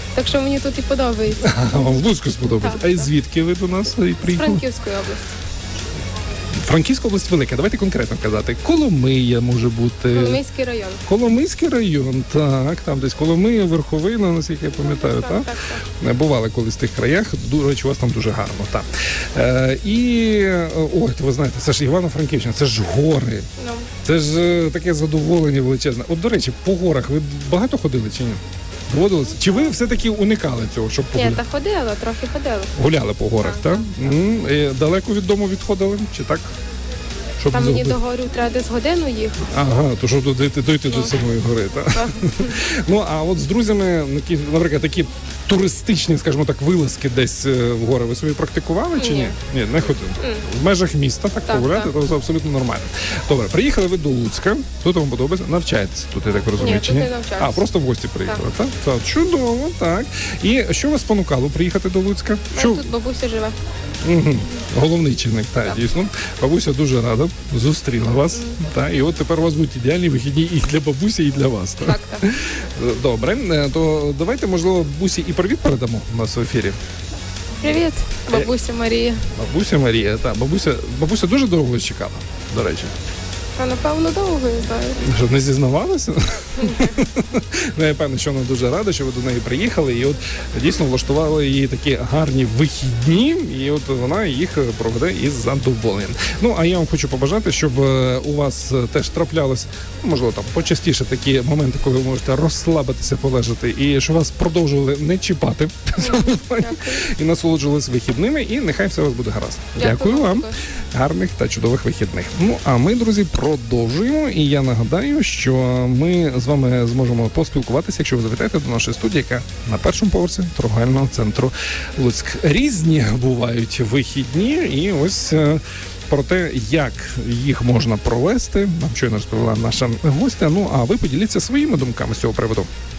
Так що мені тут і подобається. Вам в Луцьку сподобається. Так, а і так. звідки ви до нас З приїхали? Франківської області. Франківська область велика. Давайте конкретно казати. Коломия може бути. Коломийський район. Коломийський район, так, там десь Коломия, Верховина, наскільки я пам'ятаю, так? Так. Бували колись в тих краях, до речі, у вас там дуже гарно, так. Ви знаєте, це ж Івано-Франківщина, це ж гори, Ну, це ж таке задоволення величезне. От, до речі, по горах ви багато ходили чи ні? Доводилося? Чи ви все-таки уникали цього, щоб ні, погуляти? та ходила, трохи ходила. Гуляли по горах, так? Далеко від дому відходили, чи так? Щоб Там не мені загубити? до горю треба десь годину їхати. Ага, то щоб дойти до самої гори, так? Так. Ну, а от з друзями, наприклад, такі туристичні, скажімо так, вилазки десь в гори ви собі практикували чи ні? Ні, не ходили. В межах міста так погуляти, так. то це абсолютно нормально. Добре, приїхали ви до Луцька, тут вам подобається, навчаєтеся тут, я так розумію, Ні, чи тут ні? не навчаюся. А, просто в гості приїхали, так? Так, чудово, так. І що вас спонукало приїхати до Луцька? Тут бабуся живе. Угу. Головний чинник, так, дійсно. Бабуся дуже рада, зустріла вас. І от тепер у вас будуть ідеальні вихідні і для бабусі, і для вас. Так. Добре, то давайте, можливо, бабусі і привіт передамо у нас в ефірі. Привіт, бабуся Марія. Бабуся Марія, так. Бабуся дуже довго чекала, до речі. Та, напевно, довго, я знаю. Що, не зізнавалася? Ну, я певний, що вона дуже рада, що ви до неї приїхали, і от дійсно влаштували їй такі гарні вихідні, і от вона їх проведе із задоволенням. Ну, а я вам хочу побажати, щоб у вас теж траплялось, можливо, там почастіше такі моменти, коли ви можете розслабитися, полежати, і щоб вас продовжували не чіпати і насолоджувались вихідними, і нехай все у вас буде гаразд. Дякую вам. Гарних та чудових вихідних. Ну, а ми, друзі, продовжуємо. І я нагадаю, що ми з вами зможемо поспілкуватися, якщо ви завітаєте до нашої студії, яка на першому поверсі торговельного центру Луцьк. Різні бувають вихідні, і ось про те, як їх можна провести, нам щойно розповіла наша гостя. Ну, а ви поділіться своїми думками з цього приводу.